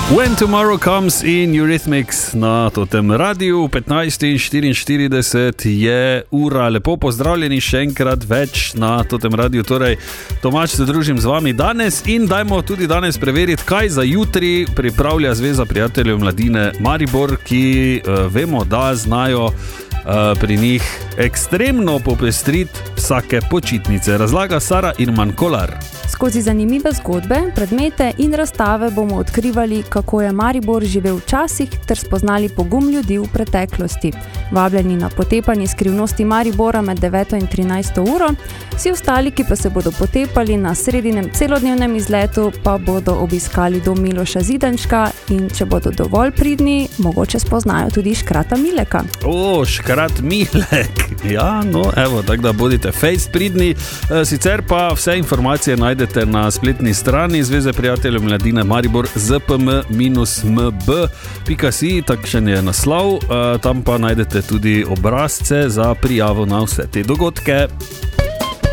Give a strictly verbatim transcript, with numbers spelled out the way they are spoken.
When Tomorrow Comes in Eurythmics na totem radiju, petnajst in štiriinštirideset je ura. Lepo pozdravljeni še enkrat več na totem radiju. Torej, Tomaž, se družim z vami danes in dajmo tudi danes preveriti, kaj za jutri pripravlja Zveza prijateljev mladine Maribor, ki uh, vemo, da znajo uh, pri njih ekstremno popestriti vsake počitnice. Razlaga Sara Irman Kolar. Skozi zanimive zgodbe, predmete in razstave bomo odkrivali, kako je Maribor živel včasih ter spoznali pogum ljudi v preteklosti. Vabljeni na potepanje skrivnosti Maribora med deveto in trinajsto uro, vsi ostali, ki pa se bodo potepali na sredinem celodnevnem izletu, pa bodo obiskali dom Miloša Zidanška in če bodo dovolj pridni, mogoče spoznajo tudi Škrata Mileka. O, Škrat Milek, ja, no, evo, tako da bodite fejst pridni, e, sicer pa vse informacije najdete na spletni strani Zveze prijateljev mladine Maribor z p m minus m b pika si, takšen je naslov, e, tam pa najdete tudi obrazce za prijavo na vse te dogodke.